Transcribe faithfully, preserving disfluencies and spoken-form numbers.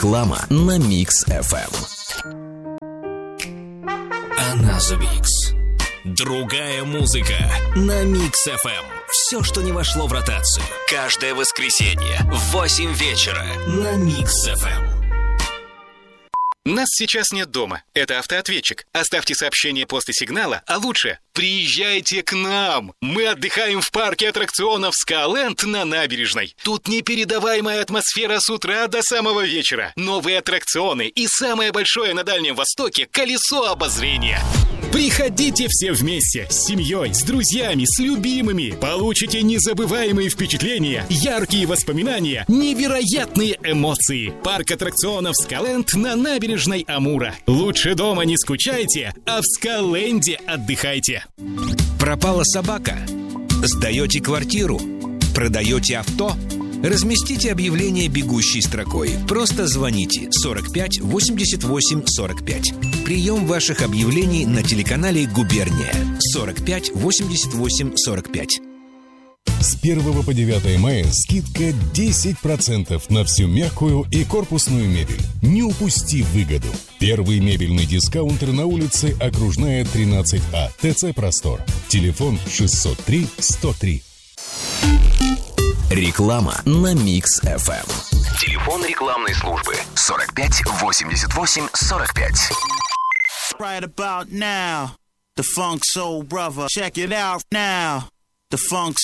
Реклама на Микс эф эм. Another Mix. Другая музыка на Микс эф эм. Все, что не вошло в ротацию. Каждое воскресенье в восемь вечера на Микс эф эм. Нас сейчас нет дома. Это автоответчик. Оставьте сообщение после сигнала, а лучше приезжайте к нам. Мы отдыхаем в парке аттракционов Скайленд на набережной. Тут непередаваемая атмосфера с утра до самого вечера. Новые аттракционы и самое большое на Дальнем Востоке колесо обозрения. Приходите все вместе, с семьей, с друзьями, с любимыми. Получите незабываемые впечатления, яркие воспоминания, невероятные эмоции. Парк аттракционов Скайленд на набережной Амура. Лучше дома не скучайте, а в Скайленде отдыхайте. Пропала собака? Сдаете квартиру? Продаете авто? Разместите объявление бегущей строкой. Просто звоните сорок пять восемьдесят восемь сорок пять. Прием ваших объявлений на телеканале «Губерния». сорок пять восемьдесят восемь сорок пять. С первого по девятое мая скидка десять процентов на всю мягкую и корпусную мебель. Не упусти выгоду. Первый мебельный дискаунтер на улице Окружная, тринадцать А. ТЦ «Простор». Телефон шестьсот три сто три. Реклама на Микс эф эм. Телефон рекламной службы сорок пять восемьдесят восемь сорок пять. Right about now, the Funk Soul Brother. Check it out now, the Funk